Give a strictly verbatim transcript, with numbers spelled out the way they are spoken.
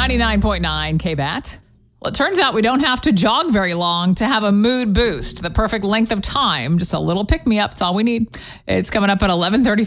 ninety-nine point nine K B A T. Well, it turns out we don't have to jog very long to have a mood boost. The perfect length of time, just a little pick-me-up. That's all we need. It's coming up at eleven thirty.